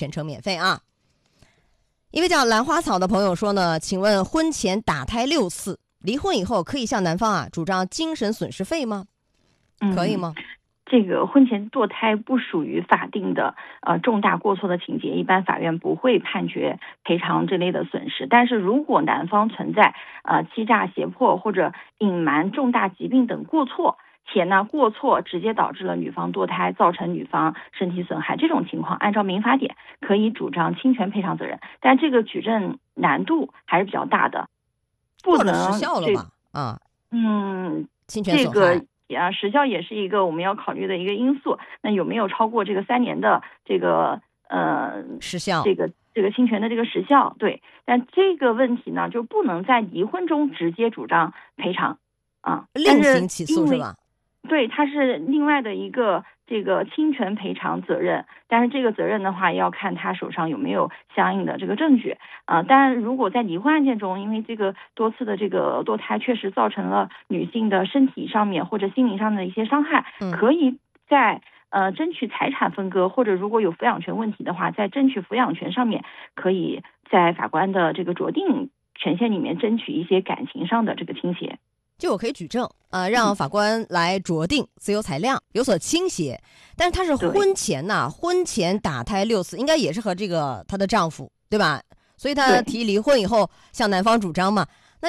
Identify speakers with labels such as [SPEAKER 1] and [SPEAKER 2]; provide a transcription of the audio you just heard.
[SPEAKER 1] 全程免费啊。一位叫兰花草的朋友说呢，请问婚前打胎6次，离婚以后可以向男方主张精神损失费吗？可以吗？
[SPEAKER 2] 这个婚前堕胎不属于法定的重大过错的情节，一般法院不会判决赔偿这类的损失。但是如果男方存在欺诈、胁迫或者隐瞒重大疾病等过错，且呢过错直接导致了女方堕胎，造成女方身体损害，这种情况按照民法典可以主张侵权赔偿责任，但这个举证难度还是比较大的，不能
[SPEAKER 1] 时效了吧？侵权损害。
[SPEAKER 2] 时效也是一个我们要考虑的一个因素。那有没有超过这个3年的这个
[SPEAKER 1] 时效？这
[SPEAKER 2] 个侵权的这个时效？对，但这个问题呢，就不能在离婚中直接主张赔偿
[SPEAKER 1] 另行起诉是吧？
[SPEAKER 2] 对，它是另外的一个这个侵权赔偿责任，但是这个责任的话要看他手上有没有相应的这个证据当然如果在离婚案件中，因为这个多次的这个堕胎确实造成了女性的身体上面或者心灵上的一些伤害，可以在争取财产分割，或者如果有抚养权问题的话，在争取抚养权上面可以在法官的这个酌定权限里面争取一些感情上的这个倾斜。
[SPEAKER 1] 就我可以举证让法官来酌定自由裁量有所倾斜，但是他是婚前婚前打胎6次，应该也是和这个她的丈夫对吧？所以她提离婚以后向男方主张嘛，